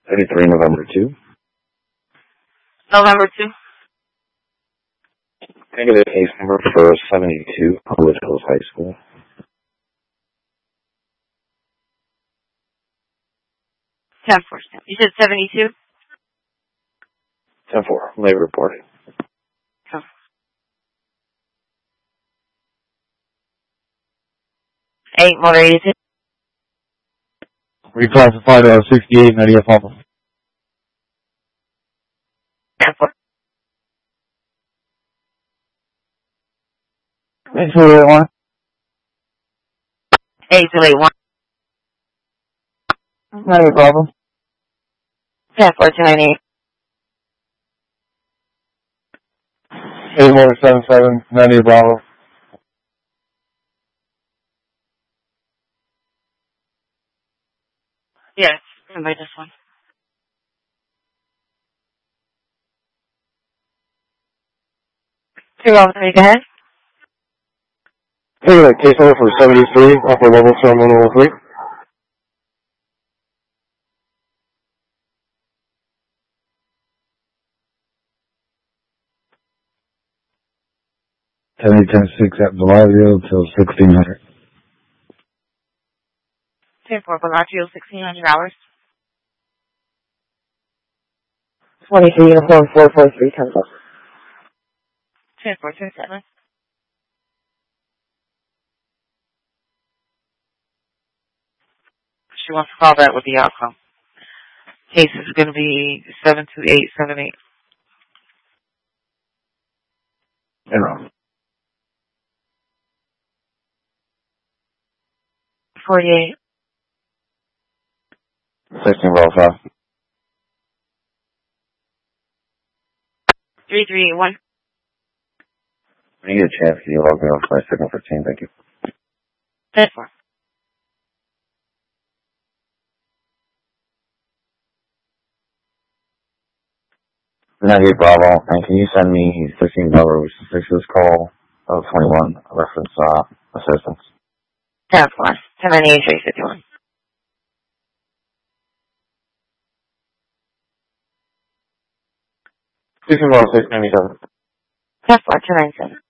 33 November 2. November 2. Can I get a case number for 72 Wood Hills High School? You said 72? 10-4. Late reporting. Oh. Eight motor 82. Reclassified to 68 Nadia Palma. 10-4. 8281. 8281. Not a problem. 10-4 298. 8 motor 77 Nadia Bravo. Yes, by this one. Go ahead. Hey, that case number for 73, upper level terminal 3. Ten 6 at Bellagio till 1600. 10-4 Bellagio, $1,600. 23 Uniform 443 10-4. 10-4 27. She wants to call back with the outcome. Case is going to be 72878. Enroll. 48. 16 Roll 5. 3381. When you get a chance, can you log me off my signal for team? Thank you. 10-4. Nadia Bravo, and can you send me 16 Bravo, which is this call of 21, reference assistance? 10-4. 1098 16 Bravo 697. 10-4 297.